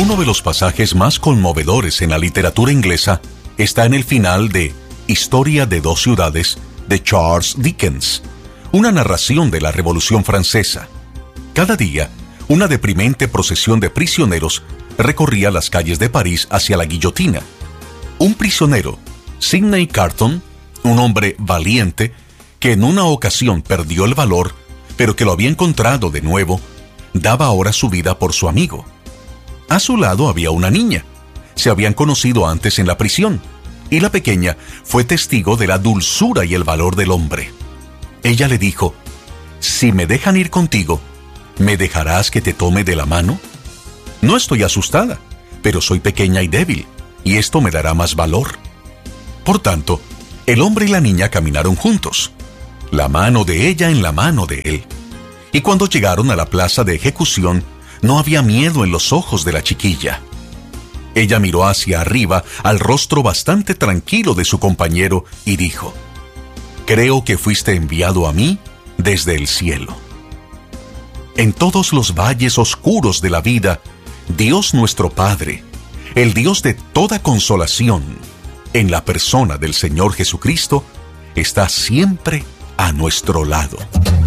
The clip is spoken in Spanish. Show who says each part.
Speaker 1: Uno de los pasajes más conmovedores en la literatura inglesa está en el final de Historia de dos ciudades de Charles Dickens, una narración de la Revolución Francesa. Cada día, una deprimente procesión de prisioneros recorría las calles de París hacia la guillotina. Un prisionero, Sidney Carton, un hombre valiente que en una ocasión perdió el valor, pero que lo había encontrado de nuevo, daba ahora su vida por su amigo. A su lado había una niña. Se habían conocido antes en la prisión, y la pequeña fue testigo de la dulzura y el valor del hombre. Ella le dijo: «Si me dejan ir contigo, ¿me dejarás que te tome de la mano? No estoy asustada, pero soy pequeña y débil, y esto me dará más valor». Por tanto, el hombre y la niña caminaron juntos, la mano de ella en la mano de él. Y cuando llegaron a la plaza de ejecución, no había miedo en los ojos de la chiquilla. Ella miró hacia arriba al rostro bastante tranquilo de su compañero y dijo: «Creo que fuiste enviado a mí desde el cielo». En todos los valles oscuros de la vida, Dios nuestro Padre, el Dios de toda consolación, en la persona del Señor Jesucristo, está siempre a nuestro lado.